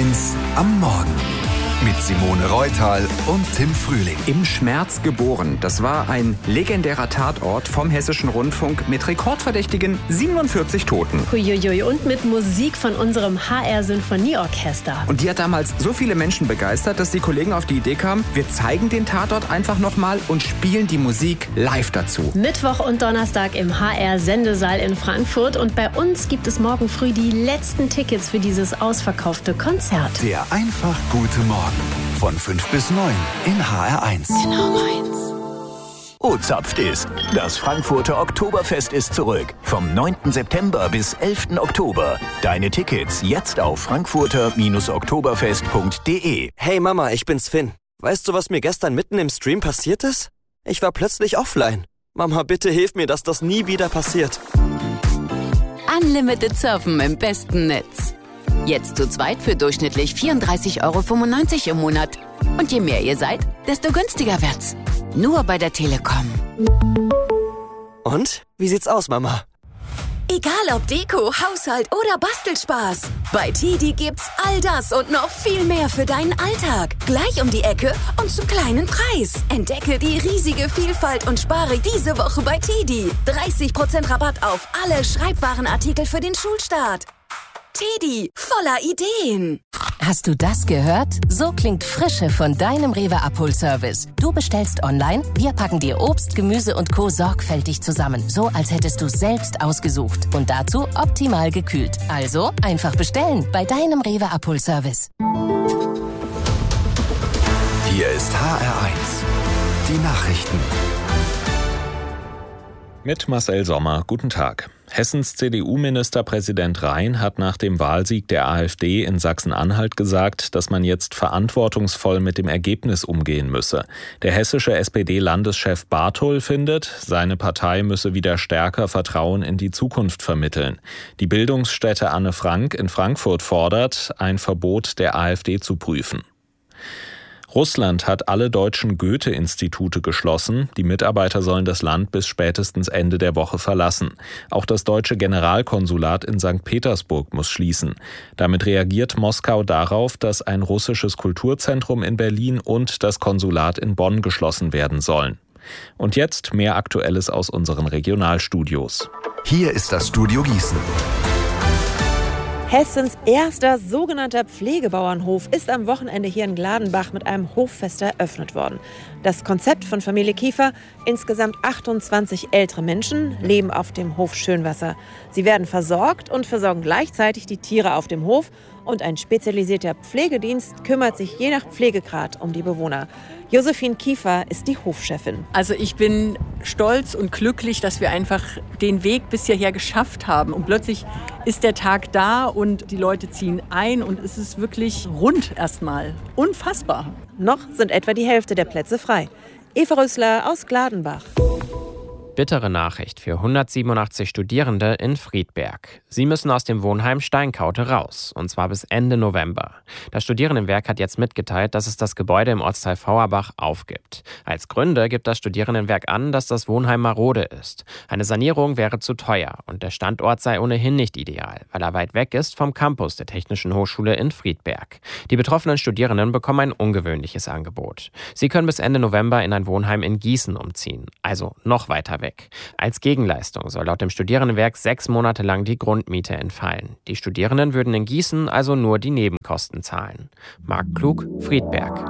HR1 am Morgen. Mit Simone Reutal und Tim Frühling. Im Schmerz geboren. Das war ein legendärer Tatort vom Hessischen Rundfunk mit rekordverdächtigen 47 Toten. Huiuiui, und mit Musik von unserem HR-Sinfonieorchester. Und die hat damals so viele Menschen begeistert, dass die Kollegen auf die Idee kamen, wir zeigen den Tatort einfach nochmal und spielen die Musik live dazu. Mittwoch und Donnerstag im HR-Sendesaal in Frankfurt. Und bei uns gibt es morgen früh die letzten Tickets für dieses ausverkaufte Konzert. Der einfach gute Morgen. Von 5 bis 9 in HR1. Genau meins. O-Zapft ist. Das Frankfurter Oktoberfest ist zurück. Vom 9. September bis 11. Oktober. Deine Tickets jetzt auf frankfurter-oktoberfest.de. Hey Mama, ich bin's Finn. Weißt du, was mir gestern mitten im Stream passiert ist? Ich war plötzlich offline. Mama, bitte hilf mir, dass das nie wieder passiert. Unlimited Surfen im besten Netz. Jetzt zu zweit für durchschnittlich 34,95 € im Monat. Und je mehr ihr seid, desto günstiger wird's. Nur bei der Telekom. Und? Wie sieht's aus, Mama? Egal ob Deko, Haushalt oder Bastelspaß. Bei TIDI gibt's all das und noch viel mehr für deinen Alltag. Gleich um die Ecke und zum kleinen Preis. Entdecke die riesige Vielfalt und spare diese Woche bei TIDI. 30% Rabatt auf alle Schreibwarenartikel für den Schulstart. TIDI, voller Ideen. Hast du das gehört? So klingt Frische von deinem Rewe-Abholservice. Du bestellst online, wir packen dir Obst, Gemüse und Co. sorgfältig zusammen. So, als hättest du es selbst ausgesucht. Und dazu optimal gekühlt. Also einfach bestellen bei deinem Rewe-Abholservice. Hier ist HR1. Die Nachrichten. Mit Marcel Sommer, guten Tag. Hessens CDU-Ministerpräsident Rhein hat nach dem Wahlsieg der AfD in Sachsen-Anhalt gesagt, dass man jetzt verantwortungsvoll mit dem Ergebnis umgehen müsse. Der hessische SPD-Landeschef Barthol findet, seine Partei müsse wieder stärker Vertrauen in die Zukunft vermitteln. Die Bildungsstätte Anne Frank in Frankfurt fordert, ein Verbot der AfD zu prüfen. Russland hat alle deutschen Goethe-Institute geschlossen. Die Mitarbeiter sollen das Land bis spätestens Ende der Woche verlassen. Auch das deutsche Generalkonsulat in St. Petersburg muss schließen. Damit reagiert Moskau darauf, dass ein russisches Kulturzentrum in Berlin und das Konsulat in Bonn geschlossen werden sollen. Und jetzt mehr Aktuelles aus unseren Regionalstudios. Hier ist das Studio Gießen. Hessens erster sogenannter Pflegebauernhof ist am Wochenende hier in Gladenbach mit einem Hoffest eröffnet worden. Das Konzept von Familie Kiefer: insgesamt 28 ältere Menschen leben auf dem Hof Schönwasser. Sie werden versorgt und versorgen gleichzeitig die Tiere auf dem Hof. Und ein spezialisierter Pflegedienst kümmert sich je nach Pflegegrad um die Bewohner. Josephine Kiefer ist die Hofchefin. Also ich bin stolz und glücklich, dass wir einfach den Weg bis hierher geschafft haben. Und plötzlich ist der Tag da und die Leute ziehen ein und es ist wirklich rund erstmal. Unfassbar. Noch sind etwa die Hälfte der Plätze frei. Eva Rösler aus Gladenbach. Bittere Nachricht für 187 Studierende in Friedberg. Sie müssen aus dem Wohnheim Steinkaute raus, und zwar bis Ende November. Das Studierendenwerk hat jetzt mitgeteilt, dass es das Gebäude im Ortsteil Vauerbach aufgibt. Als Gründe gibt das Studierendenwerk an, dass das Wohnheim marode ist. Eine Sanierung wäre zu teuer und der Standort sei ohnehin nicht ideal, weil er weit weg ist vom Campus der Technischen Hochschule in Friedberg. Die betroffenen Studierenden bekommen ein ungewöhnliches Angebot. Sie können bis Ende November in ein Wohnheim in Gießen umziehen, also noch weiter weg. Als Gegenleistung soll laut dem Studierendenwerk 6 Monate lang die Grundmiete entfallen. Die Studierenden würden in Gießen also nur die Nebenkosten zahlen. Marc Klug, Friedberg.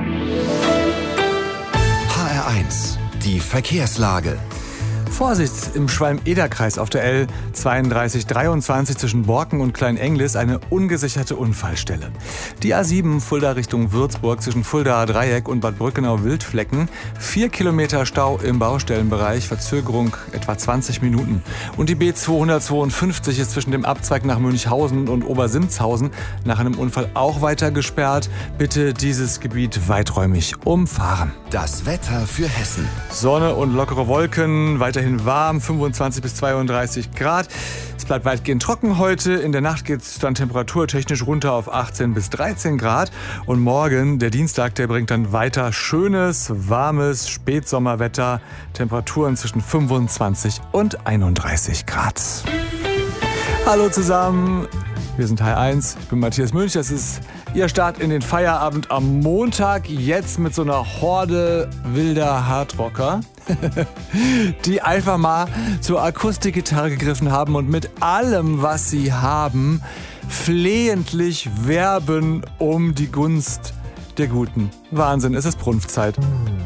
HR1, die Verkehrslage. Vorsicht im Schwalm-Eder-Kreis auf der L3223 zwischen Borken und Klein-Englis eine ungesicherte Unfallstelle. Die A7 Fulda Richtung Würzburg zwischen Fuldaer Dreieck und Bad Brückenau-Wildflecken. 4 Kilometer Stau im Baustellenbereich, Verzögerung etwa 20 Minuten. Und die B252 ist zwischen dem Abzweig nach Münchhausen und Obersimzhausen nach einem Unfall auch weiter gesperrt. Bitte dieses Gebiet weiträumig umfahren. Das Wetter für Hessen. Sonne und lockere Wolken, weiterhin warm, 25 bis 32 Grad. Es bleibt weitgehend trocken heute. In der Nacht geht es dann temperaturtechnisch runter auf 18 bis 13 Grad. Und morgen, der Dienstag, der bringt dann weiter schönes, warmes Spätsommerwetter. Temperaturen zwischen 25 und 31 Grad. Hallo zusammen. Wir sind HR1, ich bin Matthias Münch. Das ist Ihr Start in den Feierabend am Montag. Jetzt mit so einer Horde wilder Hardrocker, die einfach mal zur Akustikgitarre gegriffen haben und mit allem, was sie haben, flehentlich werben um die Gunst der Guten. Wahnsinn, es ist Brunftzeit.